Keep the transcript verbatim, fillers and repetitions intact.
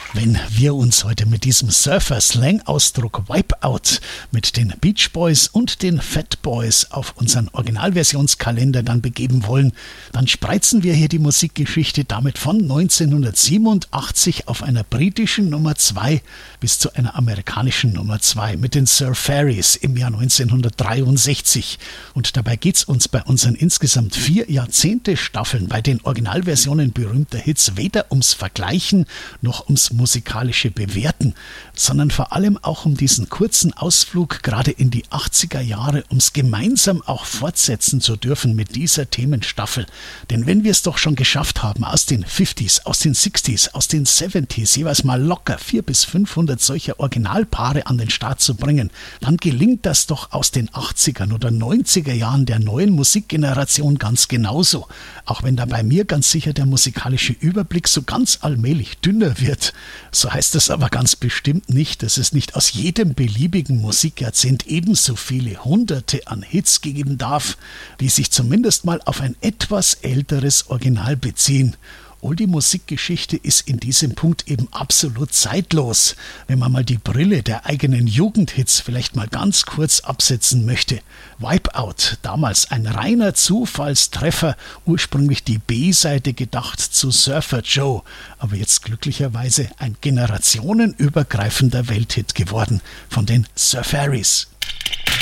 wenn wir uns heute mit diesem Surfer-Slang-Ausdruck Wipeout mit den Beach Boys und den Fat Boys auf unseren Originalversionskalender dann begeben wollen, dann spreizen wir hier die Musikgeschichte damit von neunzehnhundertsiebenundachtzig auf einer britischen Nummer zwei bis zu einer amerikanischen Nummer zwei mit den Surfaris im Jahr neunzehnhundertdreiundsechzig. Und dabei geht's uns bei unseren insgesamt vier Jahrzehnte-Staffeln bei den Originalversionen berühmter Hits weder ums Vergleichen noch ums musikalische Bewerten, sondern vor allem auch um diesen kurzen Ausflug gerade in die achtziger Jahre, ums gemeinsam auch fortsetzen zu dürfen mit dieser Themenstaffel. Denn wenn wir es doch schon geschafft haben, aus den fünfziger, aus den sechziger, aus den siebziger jeweils mal locker vierhundert bis fünfhundert solcher Originalpaare an den Start zu bringen, dann gelingt das doch aus den achtzigern oder neunziger Jahren der neuen Musikgeneration ganz genauso. Auch wenn da bei mir ganz sicher der musikalische Überblick so ganz allmählich dünner wird. So heißt es aber ganz bestimmt nicht, dass es nicht aus jedem beliebigen Musikjahrzehnt ebenso viele Hunderte an Hits geben darf, die sich zumindest mal auf ein etwas älteres Original beziehen. Oldie-Musikgeschichte ist in diesem Punkt eben absolut zeitlos, wenn man mal die Brille der eigenen Jugendhits vielleicht mal ganz kurz absetzen möchte. Wipeout, damals ein reiner Zufallstreffer, ursprünglich die B-Seite gedacht zu Surfer Joe, aber jetzt glücklicherweise ein generationenübergreifender Welthit geworden von den Surfaris.